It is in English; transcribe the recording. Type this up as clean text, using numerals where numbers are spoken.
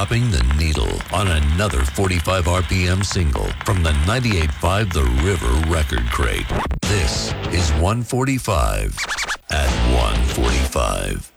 dropping the needle on another 45 RPM single from the 98.5 The River Record Crate. This is 145 at 145.